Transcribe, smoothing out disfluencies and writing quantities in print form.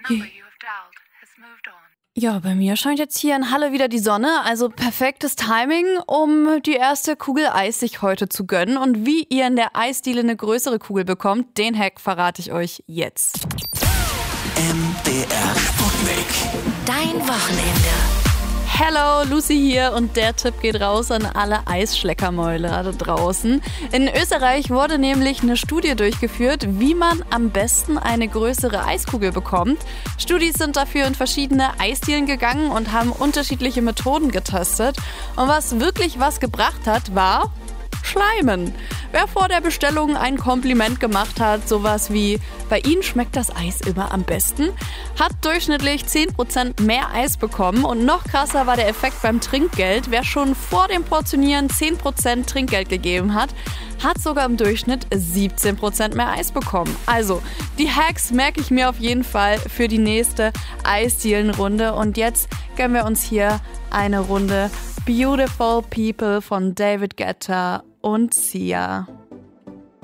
Ja, bei mir scheint jetzt hier in Halle wieder die Sonne, also perfektes Timing, um die erste Kugel Eis sich heute zu gönnen. Und wie ihr in der Eisdiele eine größere Kugel bekommt, den Hack verrate ich euch jetzt. MDR Sputnik. Dein Wochenende. Hello, Lucy hier und der Tipp geht raus an alle Eisschleckermäuler da draußen. In Österreich wurde nämlich eine Studie durchgeführt, wie man am besten eine größere Eiskugel bekommt. Studis sind dafür in verschiedene Eisdielen gegangen und haben unterschiedliche Methoden getestet. Und was wirklich was gebracht hat, war Schleimen. Wer vor der Bestellung ein Kompliment gemacht hat, sowas wie „Bei Ihnen schmeckt das Eis immer am besten", hat durchschnittlich 10% mehr Eis bekommen. Und noch krasser war der Effekt beim Trinkgeld. Wer schon vor dem Portionieren 10% Trinkgeld gegeben hat, hat sogar im Durchschnitt 17% mehr Eis bekommen. Also, die Hacks merke ich mir auf jeden Fall für die nächste Eisdielenrunde. Und jetzt gönnen wir uns hier eine Runde Beautiful People von David Guetta und Sia.